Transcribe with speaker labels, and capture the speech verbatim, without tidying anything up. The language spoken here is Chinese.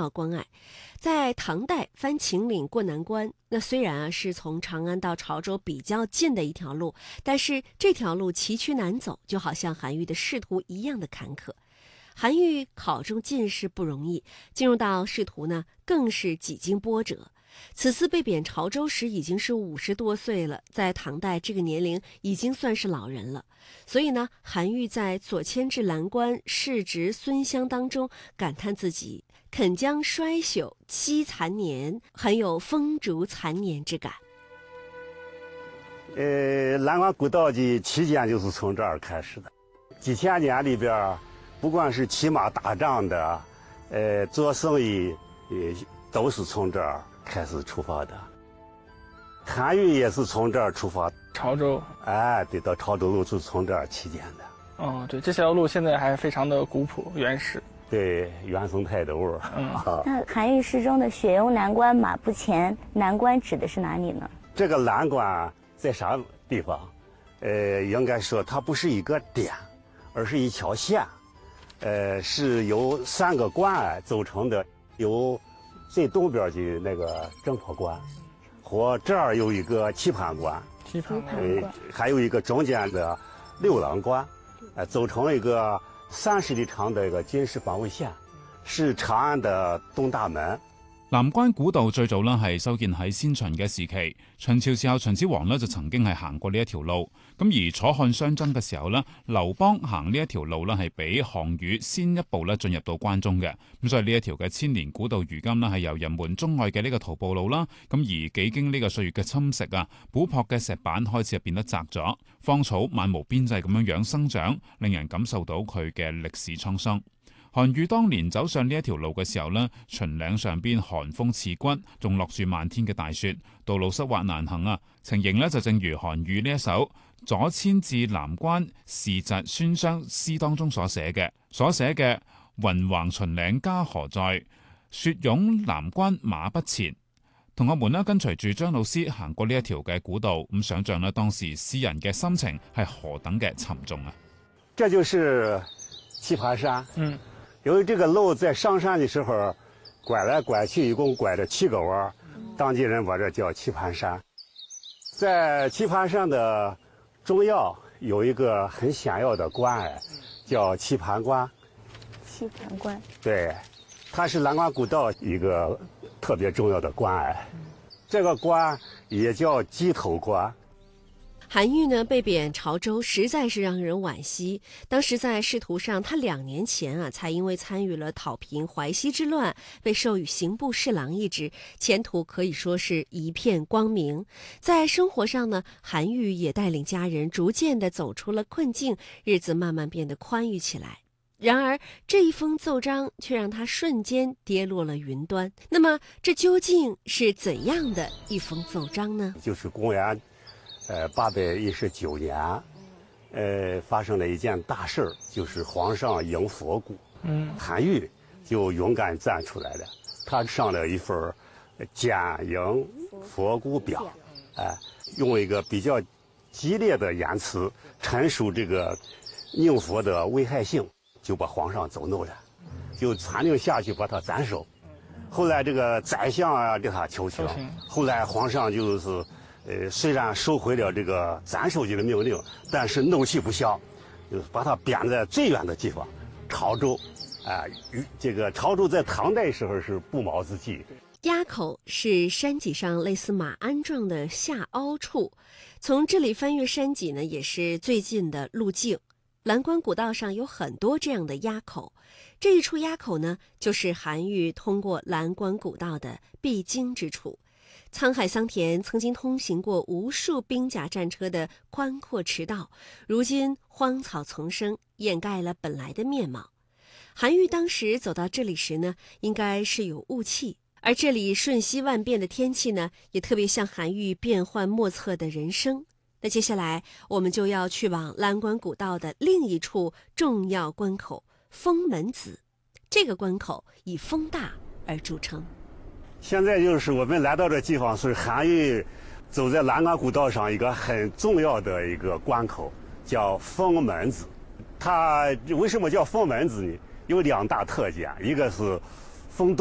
Speaker 1: 要关隘。在唐代翻秦岭过南关，那虽然啊是从长安到潮州比较近的一条路，但是这条路崎岖难走，就好像韩愈的仕途一样的坎坷。韩愈考中进士不容易，进入到仕途呢，更是几经波折。此次被贬潮州时已经是五十多岁了，在唐代这个年龄已经算是老人了。所以呢，韩愈在左迁至蓝关，世侄孙乡当中感叹自己肯将衰朽凄残年，很有风烛残年之感。
Speaker 2: 呃，蓝关古道的起点就是从这儿开始的。几千年里边，不管是骑马打仗的，呃，做生意，呃，都是从这儿开始出发的。韩愈也是从这儿出发，
Speaker 3: 潮州，
Speaker 2: 哎，对，到潮州路是从这儿起点的。
Speaker 3: 哦，对，这条路现在还非常的古朴原始。
Speaker 2: 对，原生态的味儿。
Speaker 3: 嗯，
Speaker 2: 啊，
Speaker 4: 那韩愈诗中的“雪拥南关马不前”，南关指的是哪里呢？
Speaker 2: 这个蓝关在啥地方？呃，应该说它不是一个点，而是一条线。呃，是由三个关隘组成的，有最东边的那个正坡关，和这儿有一个棋盘关，
Speaker 3: 棋盘关，
Speaker 2: 呃，还有一个中间的六郎关，呃，组成一个三十里长的一个军事防卫线，是長安的東大門。
Speaker 5: 南關古道最早咧係修建喺先秦嘅時期，秦朝時候秦始皇咧就曾經係行過呢一條路。咁而楚漢相爭嘅時候咧，劉邦行呢一條路咧係比項羽先一步咧進入到關中嘅。咁所以呢一條嘅千年古道，如今咧係由人們鍾愛嘅呢個徒步路啦。咁而幾經呢個歲月嘅侵蝕啊，古樸嘅石板開始變得窄咗，荒草漫無邊際咁樣樣生長，令人感受到佢嘅歷史滄桑。韓愈當年走上呢一條路嘅時候呢，秦嶺上邊寒風刺骨，仲落住漫天嘅大雪，道路濕滑難行啊！情形呢就正如韓愈呢一首《左遷至南關時疾孫傷》詩當中所寫嘅，所寫嘅雲橫秦嶺家何在，雪擁南關馬不前。同學們呢跟隨住張老師行過呢一條嘅古道，咁想像呢當時詩人嘅心情係何等嘅沉重啊！
Speaker 2: 這就是棋盤山。嗯。由於這個路在上山的時候，拐來拐去，一共拐了七個彎，當地人把這叫棋盤山。在棋盤山的中央有一個很顯要的關隘，叫棋盤關。
Speaker 4: 棋盤關。
Speaker 2: 對，它是藍關古道一個特別重要的關隘。這個關也叫雞頭關。
Speaker 1: 韓愈呢被貶潮州，實在是讓人惋惜。當時在仕途上，他兩年前啊，才因為參與了討平淮西之亂，被授予刑部侍郎一職，前途可以說是一片光明。在生活上呢，韓愈也帶領家人逐漸地走出了困境，日子慢慢變得寬裕起來。然而，這一封奏章卻讓他瞬間跌落了雲端。那麼，這究竟是怎樣的一封奏章呢？
Speaker 2: 就是公元呃，八百一十九年，呃，發生了一件大事，就是皇上迎佛骨。嗯，韓愈就勇敢站出來了，他上了一份蹇迎佛骨表，哎、呃，用一個比較激烈的言辭陳述這個迎佛的危害性，就把皇上走怒了，就傳令下去把他斬首。後來這個宰相啊對他求情，後來皇上就是呃，雖然收回了這個斬首級的命令，但是怒氣不消，就把他貶在最遠的地方，潮州。啊、呃，這個潮州在唐代時候是不毛之地。
Speaker 1: 垭口是山脊上類似馬鞍狀的下凹處，從這裡翻越山脊呢，也是最近的路徑。藍關古道上有很多這樣的垭口，這一處垭口呢，就是韓愈通過藍關古道的必經之處。滄海桑田曾經通行過無數兵甲戰車的寬闊馳道，如今荒草叢生，掩蓋了本來的面貌。韓愈當時走到這裡時呢，應該是有霧氣，而這裡瞬息萬變的天氣呢，也特別像韓愈變幻莫測的人生。那接下來我們就要去往藍關古道的另一處重要關口封門子，這個關口以風大而著稱。
Speaker 2: 現在就是我們來到這地方，是韓愈走在藍關古道上一個很重要的一個關口，叫封門子。它為什麼叫封門子呢？有兩大特點，一個是封